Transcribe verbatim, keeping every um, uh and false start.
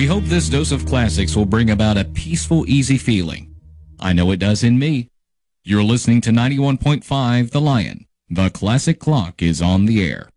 We hope this dose of classics will bring about a peaceful, easy feeling. I know it does in me. You're listening to ninety-one point five The Lion. The Classic Clock is on the air.